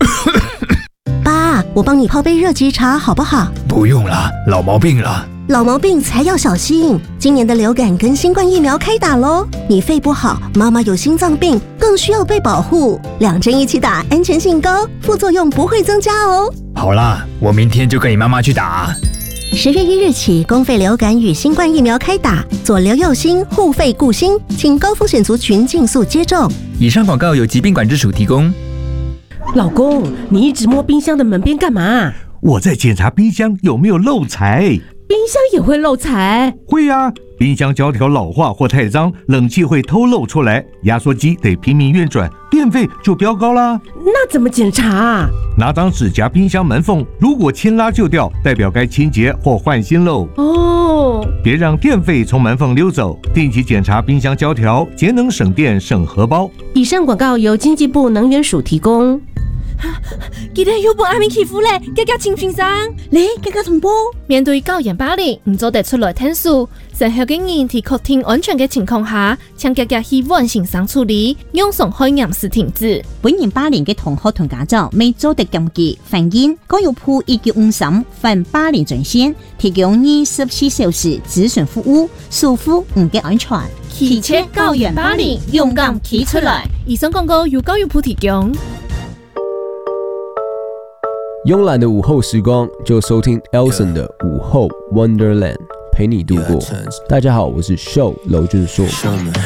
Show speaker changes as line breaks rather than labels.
爸，我帮你泡杯热吉茶好不好？
不用啦，老毛病了。
老毛病才要小心，今年的流感跟新冠疫苗开打咯，你肺不好，妈妈有心脏病，更需要被保护。2针一起打，安全性高，副作用不会增加哦。
好啦，我明天就跟你妈妈去打。
10月1日起，公费流感与新冠疫苗开打，左留右心，护肺顾心，请高风险族群尽速接种。
以上广告由疾病管制署提供。
老公，你一直摸冰箱的门边干嘛？
我在检查冰箱有没有漏财。
冰箱也会漏财？
会啊，冰箱胶条老化或太脏，冷气会偷漏出来，压缩机得拼命运转，电费就飙高啦。
那怎么检查？
拿张纸夹冰箱门缝，如果轻拉就掉，代表该清洁或换新喽。
哦，
别让电费从门缝溜走，定期检查冰箱胶条，节能省电省荷包。
以上广告由经济部能源署提供。
今天又被阿明欺负咧，家家清平生。
你家家同胞
面對校園霸凌，唔做得出來申訴。成校嘅人喺確定安全嘅情況下，請家家希望先生處理，用上開嚴時停止。
本年8年嘅同學同家長未做得禁忌，反映教育部1953反霸凌專線，提供24小時諮詢服務，守護唔嘅安全。
汽車校園霸凌，勇敢企出來。以上廣告由教育部提供。
慵懶的午後時光，就收聽 Elson 的午後 Wonderland， 陪你度過。大家好，我是 Show 娄俊碩。